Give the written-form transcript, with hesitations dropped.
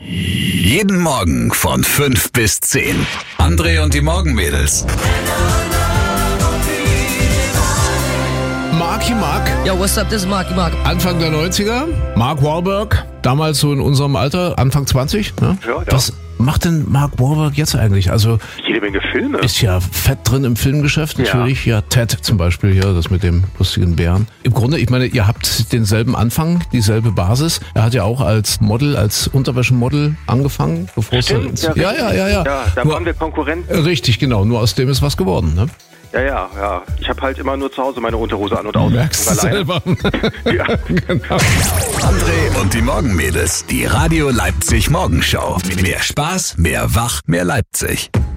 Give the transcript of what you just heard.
Jeden Morgen von 5 bis 10. André und die Morgenmädels. Marky Mark. Yo, what's up? This is Marky Mark. Anfang der 90er. Mark Wahlberg. Damals so in unserem Alter, Anfang 20. Ne? Ja. Was macht denn Mark Wahlberg jetzt eigentlich? Also Jede Menge Filme. ist ja fett drin im Filmgeschäft natürlich. Ja, Ted zum Beispiel hier, das mit dem lustigen Bären. Im Grunde, ich meine, ihr habt denselben Anfang, dieselbe Basis. Er hat ja auch als Model, als Unterwäschemodel angefangen. Bevor Stimmt, ja. Ja, da waren wir Konkurrenten. Richtig, genau. Nur aus dem ist was geworden, ne? Ja. Ich habe halt immer nur zu Hause meine Unterhose an und aus. Merkst du selber. Ja. Genau. André und die Morgenmädels. Die Radio Leipzig Morgenshow. Mehr Spaß, mehr Wach, mehr Leipzig.